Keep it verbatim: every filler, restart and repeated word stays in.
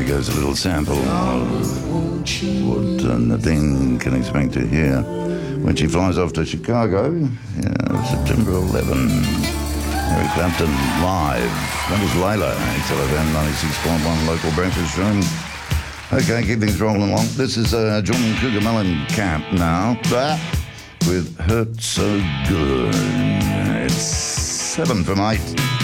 Here goes a little sample of what uh, Nadine can expect to hear when she flies off to Chicago, yeah, September eleventh. Eric Clapton live. That was Layla, X L F M ninety-six point one local breakfast show. Okay, keep things rolling along. This is uh, John Cougar Mellencamp now, but with Hurt So Good. It's seven from eight.